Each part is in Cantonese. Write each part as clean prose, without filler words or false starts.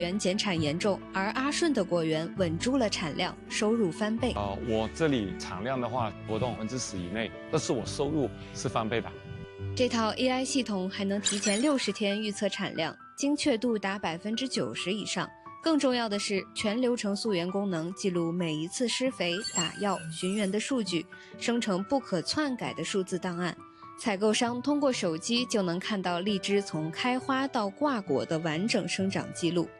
园减产严重，而阿顺的果园稳住了产量，收入翻倍。 我这里产量的话波动10%以内，但是我收入是翻倍的。 这套 AI 系统还能提前60天预测产量，精确度达90%以上。更重要的是，全流程溯源功能记录每一次施肥、打药、巡园的数据，生成不可篡改的数字档案。采购商通过手机就能看到荔枝从开花到挂果的完整生长记录。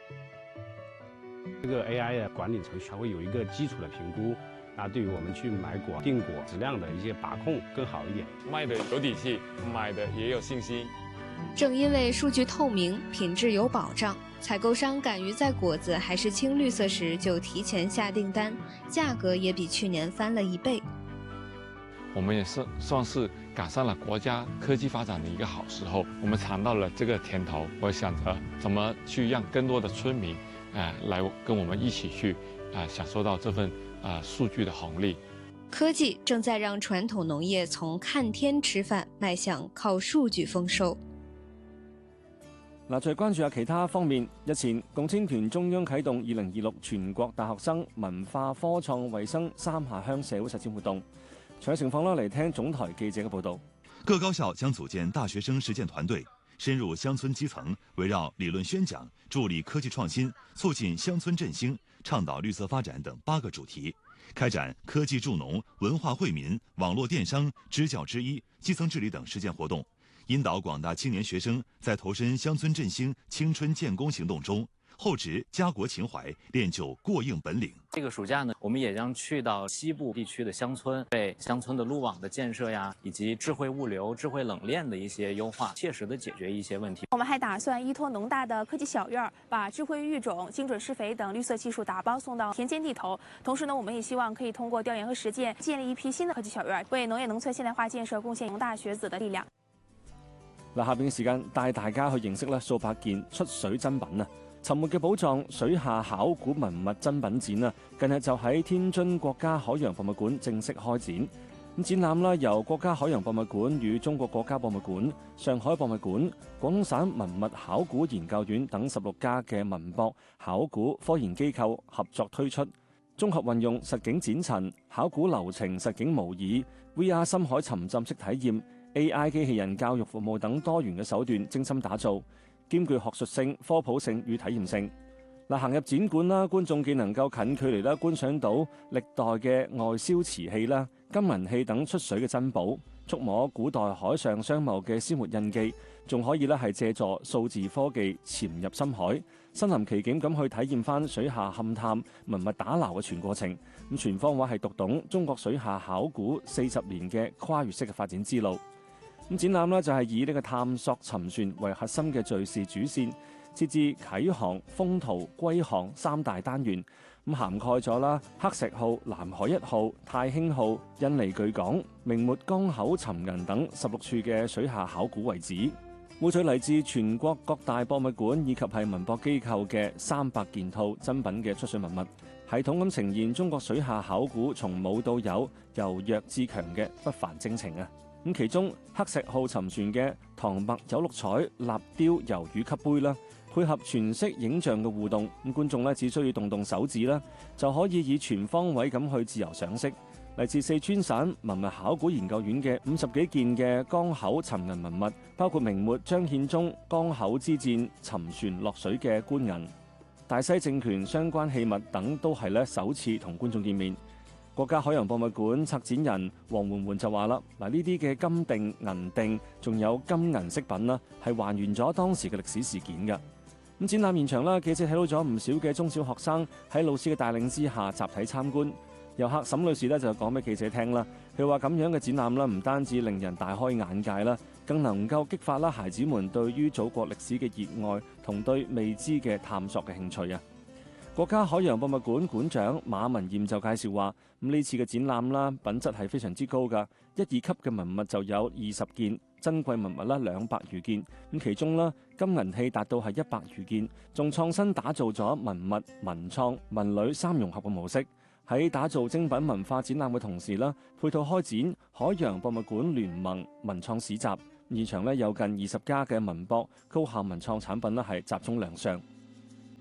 这个 AI 的管理层还会有一个基础的评估，那对于我们去买果、订果质量的一些把控更好一点。 卖的有底气，买的也有信心。 正因为数据透明、品质有保障，采购商敢于在果子还是青绿色时就提前下订单，价格也比去年翻了1倍。 我们也算是赶上了国家科技发展的一个好时候，我们尝到了这个甜头。我想着怎么去让更多的村民，来跟我们一起去，享受到这份数据的红利。 科技正在让传统农业从看天吃饭迈向靠數據豐收。 嗱，再關注下其他方面。日前，共青團中央啟動2026全國大學生文化科創衛生3下鄉社會實踐活動。詳細情況嚟聽總台記者嘅報導。 各高校將組建大學生實踐團隊，深入鄉村基層，圍繞理論宣講、助力科技創新、促進鄉村振興、倡導綠色發展等8個主題，開展科技助農、文化惠民、網絡電商、支教之一、基層治理等實踐活動，引導廣大青年學生在投身鄉村振興、青春建功行動中，厚植家國情懷，練就過硬本領。 這個暑假呢，我們也將去到西部地區的鄉村，為鄉村的路網的建設呀，以及智慧物流、智慧冷鏈的一些優化，切實的解決一些問題。 我們還打算依託農大的科技小院，把智慧育種、精準施肥等綠色技術打包送到田間地頭。同時呢，我們也希望可以通過調研和實踐，建立一批新的科技小院，為農業農村現代化建設貢獻農大學子的力量。 嗱，下邊嘅時間帶大家去認識咧數百件出水珍品啊！沉沒嘅寶藏水下考古文物珍品展啊，近日就喺天津國家海洋博物館正式開展。咁展覽啦，由國家海洋博物館與中國國家博物館、上海博物館、廣東省文物考古研究院等16家嘅文博考古科研機構合作推出，綜合運用實景展陳、考古流程實景模擬、VR 深海沉浸式體驗、AI 機器人教育服務等多元嘅手段精心打造，兼具學術性、科普性與體驗性。嗱，行入展館啦，觀眾既能夠近距離啦觀賞到歷代嘅外銷瓷器啦、金銀器等出水嘅珍寶，觸摸古代海上商貿嘅鮮活印記，仲可以咧係借助數字科技潛入深海，身臨其境咁去體驗翻水下勘探、文物打撈嘅全過程。咁全方位係讀懂中國水下考古40年嘅跨越式嘅發展之路。咁展覽呢就係以呢個探索沉船為核心嘅敘事主線，設置啟航、封圖、歸航3大單元，咁涵蓋咗啦黑石號、南海1號、太興號、印尼巨港、明末江口沉銀等16處嘅水下考古遺址，匯聚嚟自全國各大博物館以及係文博機構嘅300件套珍品嘅出水文物，系統咁呈現中國水下考古從冇到有、由弱至強嘅不凡征程啊！咁其中黑石號沉船嘅唐麥有綠彩立雕魷魚級杯啦，配合全息影像嘅互動，咁觀眾咧只需要動動手指啦，就可以以全方位咁去自由賞識。嚟自四川省文物考古研究院嘅50幾件嘅江口沉銀文物，包括明末張獻忠江口之戰沉船落水嘅官銀、大西政權相關器物等，都係咧首次同觀眾見面。國家海洋博物館策展人黃媛媛就話啦：嗱，呢啲嘅金锭、銀锭，仲有金銀飾品啦，係還原咗當時嘅歷史事件㗎。咁展覽現場啦，記者睇到咗唔少嘅中小學生喺老師嘅帶領之下集體參觀。遊客沈女士咧就講俾記者聽啦，佢話咁樣嘅展覽啦，唔單止令人大開眼界啦，更能夠激發啦孩子們對於祖國歷史嘅熱愛同對未知嘅探索嘅興趣啊！國家海洋博物館館長馬文艷就介紹話：咁呢次嘅展覽啦，品質係非常之高㗎，1、2級嘅文物就有20件，珍貴文物啦200餘件，咁其中啦金銀器達到係100餘件，仲創新打造咗文物、文創、文旅3融合嘅模式。喺打造精品文化展覽嘅同時啦，配套開展海洋博物館聯盟文創市集，現場咧有近20家嘅文博高校文創產品啦係集中亮相。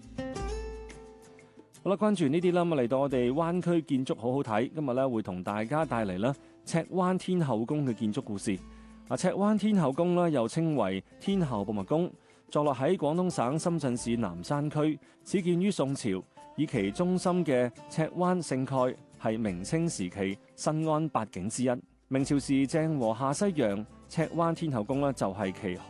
好啦，關注呢啲啦，咁嚟到我哋灣區建築好好睇，今日咧會同大家帶嚟啦赤灣天后宮嘅建築故事。赤灣天后宮咧又稱為天后博物宮，坐落喺廣東省深圳市南山區，始建於宋朝，以其中心嘅赤灣勝蓋係明清時期新安八景之一。明朝時鄭和下西洋，赤灣天后宮咧就係其